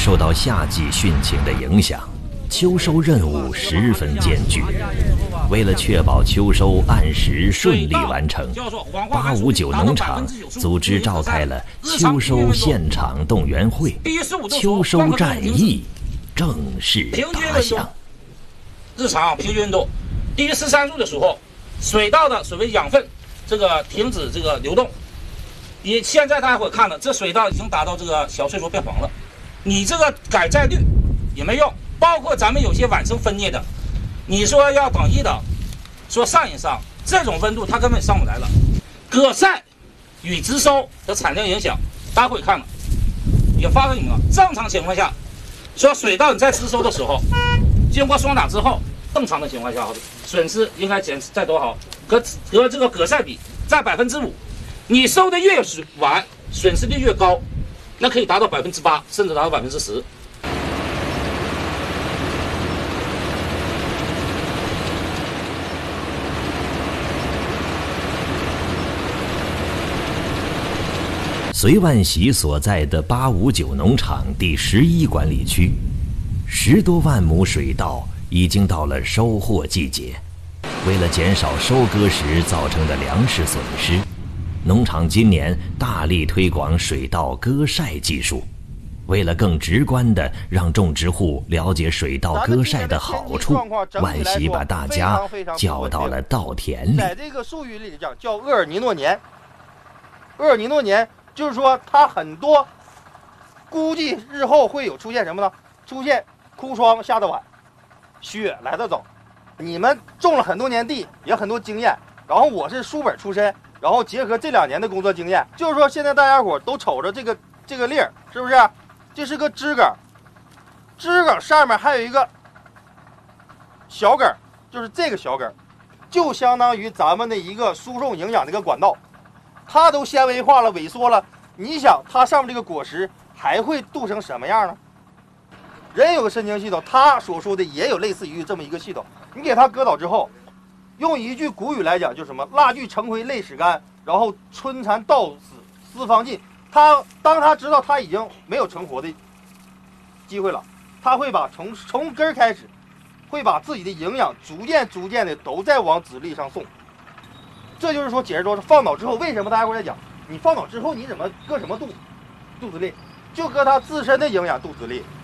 受到夏季汛情的影响，秋收任务十分艰巨。为了确保秋收按时顺利完成，859农场组织召开了秋收现场动员会，秋收战役正式打响。 日常平均温度低于13度的时候，水稻的水位养分停止流动。现在大家会看到，这水稻已经达到小脆熟变黄了，你改载率也没用。包括咱们有些晚生分裂的，你说要等一等，说上一上，这种温度它根本上不来了。葛晒与植收的产量影响，大家会看了，也发给你们了。正常情况下，说水稻你在植收的时候，经过霜打之后，正常的情况下，损失应该在多少？和葛晒比在5%，你收的越晚，损失率越高，那可以达到8%，甚至达到10%。 隋万喜所在的859农场第11管理区，10多万亩水稻已经到了收获季节。为了减少收割时造成的粮食损失，农场今年大力推广水稻割晒技术。为了更直观地让种植户了解水稻割晒的好处，万喜把大家叫到了稻田里。 在这个术语里讲叫厄尔尼诺年，厄尔尼诺年就是说它很多估计日后会有出现什么呢？出现枯霜下得晚，雪来得早。你们种了很多年地，也很多经验，然后我是书本出身，然后结合这2年的工作经验，就是说现在大家伙都瞅着这个粒儿，是不是？这是个枝梗，枝梗上面还有一个小梗，就是这个小梗，就相当于咱们的一个输送营养的一个管道，它都纤维化了、萎缩了，你想它上面这个果实还会镀成什么样呢？人有个神经系统，它所说的也有类似于这么一个系统。你给它割倒之后，用一句古语来讲，就是什么“蜡炬成灰泪始干”，然后“春蚕到死丝方尽”。当他知道他已经没有成活的机会了，他会把从根开始，会把自己的营养逐渐的都在往籽粒上送。这就是说，解释说是放倒之后，为什么大家会在讲，你放倒之后你怎么割什么肚子粒，就割它自身的营养肚子粒。